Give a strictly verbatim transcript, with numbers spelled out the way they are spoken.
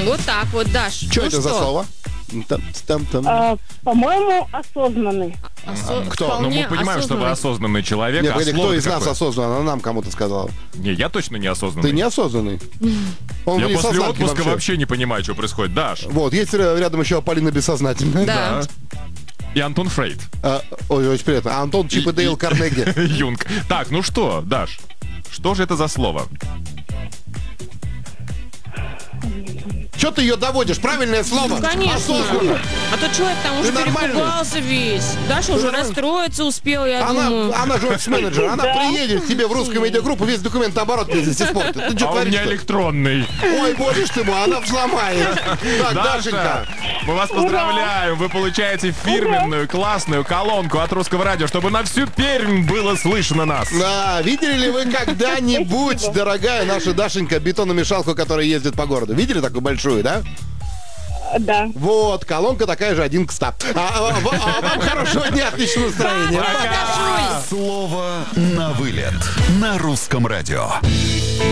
Вот так вот, Даш. Что ну это за слово? Там, там, там. А, по-моему, осознанный. Осо- Кто? Ну, вполне мы понимаем, что вы осознанный. осознанный человек. Нет, а погоди, кто слово-то из нас какое? осознанный? Она нам кому-то сказала. Не, я точно не осознанный. Ты неосознанный. Он Я не после сознательный отпуска вообще. вообще. не понимаю, что происходит. Даш. Вот, есть рядом еще Полина бессознательная. Да. И Антон Фрейд. А, ой, очень приятно. А Антон Чип и Дейл Карнеги. Юнг. Так, ну что, Даш, что же это за слово? Что ты ее доводишь? Правильное слово. Ну, конечно. Осознанно. А то человек там уже Ты нормальный? перепугался весь. Даша уже расстроиться успел, я думаю. Она, она же офис-менеджер. Она приедет к тебе в русскую медиагруппу, весь документ наоборот здесь испортит. Ты что А у меня творишь-то? электронный. Ой, боже ж ты мой, она взломает. Так, Даша, Дашенька. мы вас поздравляем. Вы получаете фирменную классную колонку от Русского радио, чтобы на всю Пермь было слышно нас. Да, видели ли вы когда-нибудь, Спасибо. дорогая наша Дашенька, бетономешалку, которая ездит по городу? Видели такую большую, да? Да. Вот, колонка такая же, один к ста. А, а, а, а вам хорошего дня, отличного настроения. Пока. Слово на вылет на Русском радио.